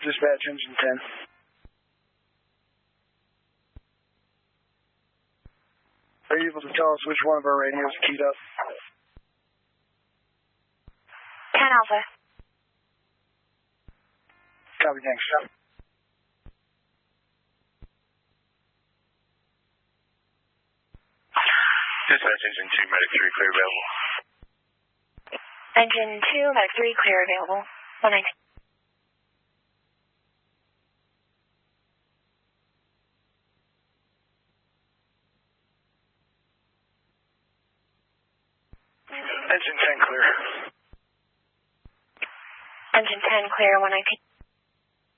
Dispatch engine 10. Are you able to tell us which one of our radios is keyed up? 10 Alpha. Copy, thanks. Dispatch engine 2, medic 3, clear available. Engine 2, medic 3, clear available. 119. Engine 10 clear. Engine 10 clear, 119.